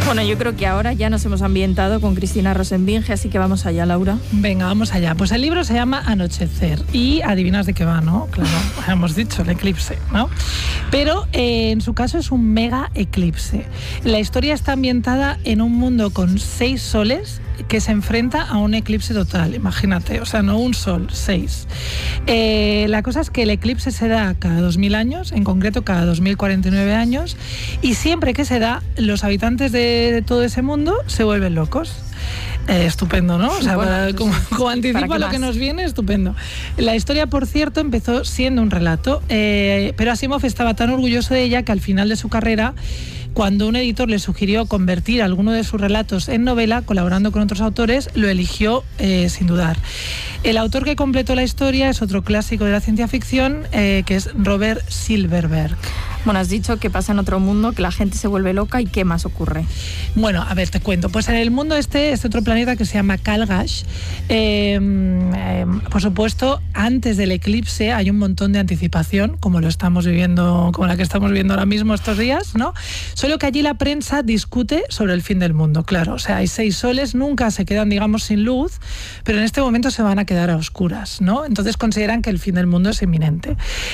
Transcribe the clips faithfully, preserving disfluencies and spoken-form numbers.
Bueno, yo creo que ahora ya nos hemos ambientado con Cristina Rosenbinge, así que vamos allá, Laura. Venga, vamos allá. Pues el libro se llama Anochecer y adivinas de qué va, ¿no? Claro, hemos dicho, el eclipse, ¿no? Pero eh, en su caso es un mega eclipse. La historia está ambientada en un mundo con seis soles que se enfrenta a un eclipse total, imagínate, o sea, no un sol, seis. Eh, la cosa es que el eclipse se da cada dos mil años, en concreto cada dos mil cuarenta y nueve años, y siempre que se da, los habitantes de, de todo ese mundo se vuelven locos. Eh, estupendo, ¿no? O sea, bueno, para, como, como anticipa lo más que nos viene, estupendo. La historia, por cierto, empezó siendo un relato, eh, pero Asimov estaba tan orgulloso de ella que al final de su carrera, cuando un editor le sugirió convertir alguno de sus relatos en novela, colaborando con otros autores, lo eligió eh, sin dudar. El autor que completó la historia es otro clásico de la ciencia ficción, eh, que es Robert Silverberg. Bueno, has dicho que pasa en otro mundo, que la gente se vuelve loca, ¿y qué más ocurre? Bueno, a ver, te cuento. Pues en el mundo este, este otro planeta que se llama Calgash, eh, eh, por supuesto, antes del eclipse hay un montón de anticipación, como lo estamos viviendo, como la que estamos viviendo ahora mismo estos días, ¿no? Solo que allí la prensa discute sobre el fin del mundo, claro. O sea, hay seis soles, nunca se quedan, digamos, sin luz, pero en este momento se van a quedar a oscuras, ¿no? Entonces consideran que el fin del mundo es inminente.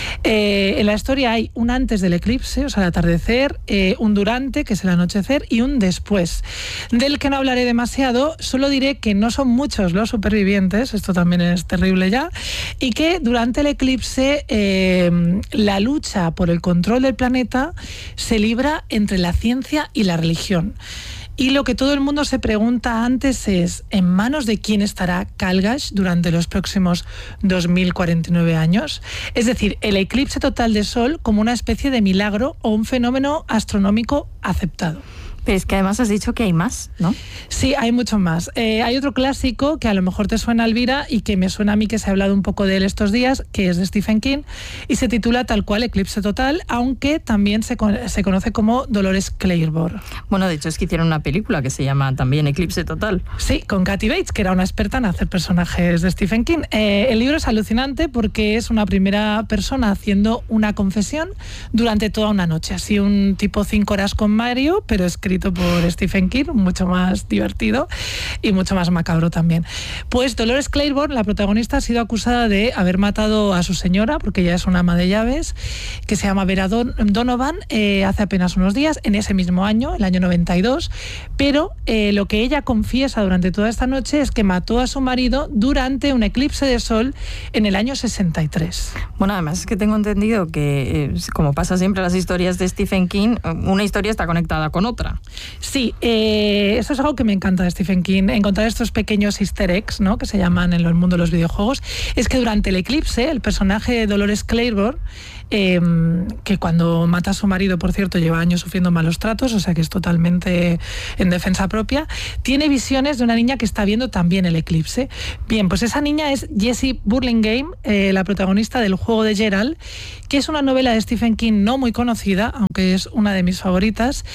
Eh, en la historia hay un antes del eclipse, o sea, el atardecer, eh, un durante, que es el anochecer, y un después, del que no hablaré demasiado, solo diré que no son muchos los supervivientes, esto también es terrible ya, y que durante el eclipse eh, la lucha por el control del planeta se libra entre la ciencia y la religión. Y lo que todo el mundo se pregunta antes es, ¿en manos de quién estará Calgash durante los próximos dos mil cuarenta y nueve años? Es decir, el eclipse total de sol como una especie de milagro o un fenómeno astronómico aceptado. Pero es que además has dicho que hay más, ¿no? Sí, hay mucho más. Eh, hay otro clásico que a lo mejor te suena, Elvira, y que me suena a mí que se ha hablado un poco de él estos días, que es de Stephen King, y se titula tal cual Eclipse Total, aunque también se, se conoce como Dolores Claiborne. Bueno, de hecho es que hicieron una película que se llama también Eclipse Total. Sí, con Kathy Bates, que era una experta en hacer personajes de Stephen King. Eh, el libro es alucinante porque es una primera persona haciendo una confesión durante toda una noche, así un tipo cinco horas con Mario, pero escrito por Stephen King, mucho más divertido y mucho más macabro también. Pues Dolores Claiborne, la protagonista, ha sido acusada de haber matado a su señora, porque ella es una ama de llaves, que se llama Vera Don- Donovan, eh, hace apenas unos días, en ese mismo año, el año noventa y dos, pero eh, lo que ella confiesa durante toda esta noche es que mató a su marido durante un eclipse de sol en el año sesenta y tres. Bueno, además es que tengo entendido que, eh, como pasa siempre en las historias de Stephen King, una historia está conectada con otra. Sí, eh, eso es algo que me encanta de Stephen King, encontrar estos pequeños easter eggs, ¿no?, que se llaman en el mundo de los videojuegos. Es que durante el eclipse, el personaje de Dolores Claiborne, eh, que cuando mata a su marido, por cierto, lleva años sufriendo malos tratos, o sea que es totalmente en defensa propia, tiene visiones de una niña que está viendo también el eclipse. Bien, pues esa niña es Jessie Burlingame, eh, la protagonista del Juego de Gerald, que es una novela de Stephen King no muy conocida, aunque es una de mis favoritas,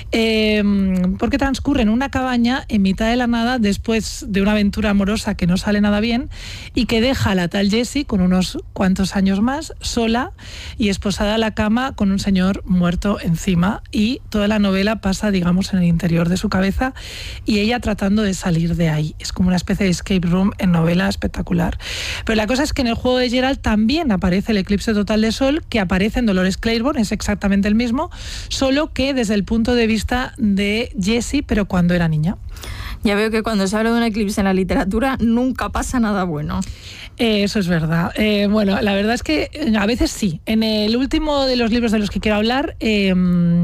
eh, porque transcurre en una cabaña en mitad de la nada después de una aventura amorosa que no sale nada bien y que deja a la tal Jessie, con unos cuantos años más, sola y esposada a la cama con un señor muerto encima, y toda la novela pasa, digamos, en el interior de su cabeza y ella tratando de salir de ahí. Es como una especie de escape room en novela espectacular. Pero la cosa es que en el Juego de Gerald también aparece el eclipse total de sol, que aparece en Dolores Claiborne, es exactamente el mismo, solo que desde el punto de vista de Jessie, pero cuando era niña. Ya veo que cuando se habla de un eclipse en la literatura nunca pasa nada bueno. Eh, eso es verdad. Eh, bueno, la verdad es que a veces sí. En el último de los libros de los que quiero hablar, eh,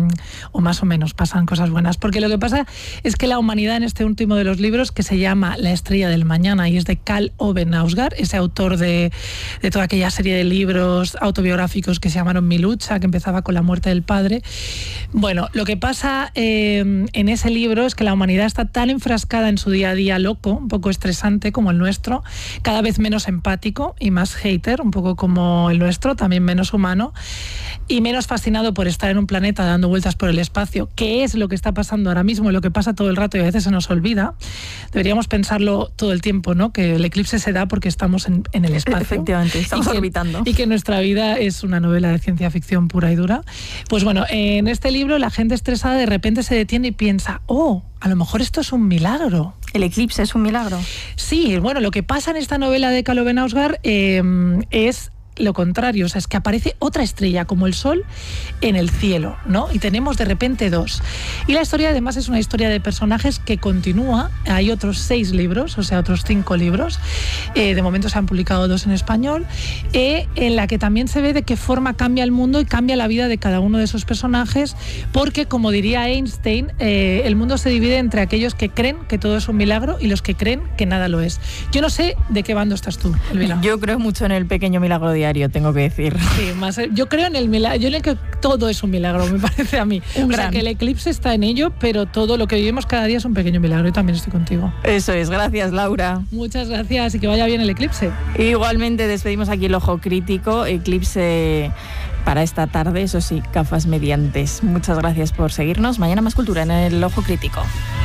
o más o menos, pasan cosas buenas. Porque lo que pasa es que la humanidad en este último de los libros, que se llama La estrella del mañana y es de Karl Ove Knausgaard, ese autor de, de toda aquella serie de libros autobiográficos que se llamaron Mi lucha, que empezaba con la muerte del padre. Bueno, lo que pasa eh, en ese libro es que la humanidad está tan enfrascada enfrascada en su día a día loco, un poco estresante como el nuestro, cada vez menos empático y más hater, un poco como el nuestro, también menos humano, y menos fascinado por estar en un planeta dando vueltas por el espacio, que es lo que está pasando ahora mismo, lo que pasa todo el rato y a veces se nos olvida. Deberíamos pensarlo todo el tiempo, ¿no? Que el eclipse se da porque estamos en, en el espacio. Efectivamente, estamos y que, orbitando. Y que nuestra vida es una novela de ciencia ficción pura y dura. Pues bueno, en este libro la gente estresada de repente se detiene y piensa, oh, a lo mejor esto es un milagro. ¿El eclipse es un milagro? Sí, bueno, lo que pasa en esta novela de Kalo Benausgar eh, es lo contrario, o sea, es que aparece otra estrella como el Sol en el cielo, ¿no? Y tenemos de repente dos. Y la historia además es una historia de personajes que continúa, hay otros seis libros, o sea, otros cinco libros, eh, de momento se han publicado dos en español, eh, en la que también se ve de qué forma cambia el mundo y cambia la vida de cada uno de esos personajes, porque como diría Einstein, eh, el mundo se divide entre aquellos que creen que todo es un milagro y los que creen que nada lo es. Yo no sé de qué bando estás tú, Elvira. Yo creo mucho en el pequeño milagro diario, tengo que decir. Sí, más, yo creo en el milagro, yo creo que todo es un milagro, me parece a mí. Un o sea, gran. que el eclipse está en ello, pero todo lo que vivimos cada día es un pequeño milagro. Yo también estoy contigo. Eso es, gracias Laura. Muchas gracias y que vaya bien el eclipse. Igualmente despedimos aquí el Ojo Crítico, eclipse para esta tarde, eso sí, gafas mediantes. Muchas gracias por seguirnos. Mañana más cultura en el Ojo Crítico.